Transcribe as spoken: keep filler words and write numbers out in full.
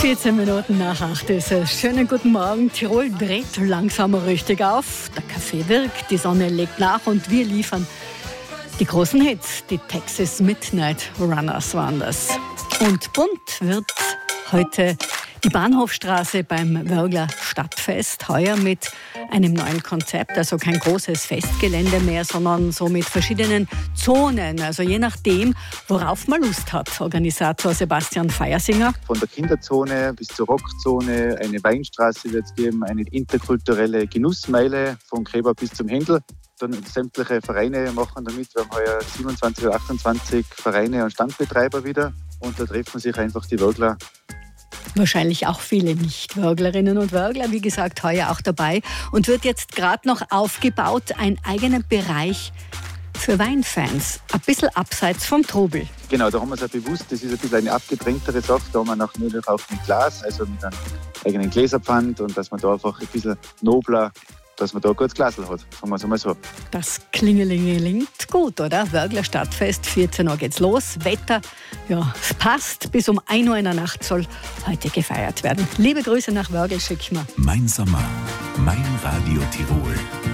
vierzehn Minuten nach acht ist es. Schönen guten Morgen. Tirol dreht langsam richtig auf. Der Kaffee wirkt, die Sonne legt nach und wir liefern die großen Hits. Die Texas Midnight Runners waren das. Und bunt wird heute die Bahnhofstraße beim Wörgler Stadtfest. Heuer mit einem neuen Konzept, also kein großes Festgelände mehr, sondern so mit verschiedenen Zonen. Also je nachdem, worauf man Lust hat. Organisator Sebastian Feiersinger. Von der Kinderzone bis zur Rockzone, eine Weinstraße wird es geben, eine interkulturelle Genussmeile von Gräber bis zum Händel. Dann sämtliche Vereine machen damit. Wir haben heuer siebenundzwanzig oder achtundzwanzig Vereine und Standbetreiber wieder. Und da treffen sich einfach die Wörgler. Wahrscheinlich auch viele Nicht-Wörglerinnen und Wörgler, wie gesagt, heuer auch dabei. Und wird jetzt gerade noch aufgebaut, ein eigener Bereich für Weinfans. Ein bisschen abseits vom Trubel. Genau, da haben wir es ja bewusst, das ist ein bisschen eine abgedrängtere Sache. Da haben wir noch nur auch mit Glas, also mit einem eigenen Gläserpfand und dass man da einfach ein bisschen nobler, dass man da ein gutes Glasl hat, sagen wir es einmal so. Das Klingelingelingt gut, oder? Wörgler Stadtfest, vierzehn Uhr geht's los. Wetter, ja, es passt. Bis um ein Uhr in der Nacht soll heute gefeiert werden. Liebe Grüße nach Wörgl schicken wir. Mein Sommer, mein Radio Tirol.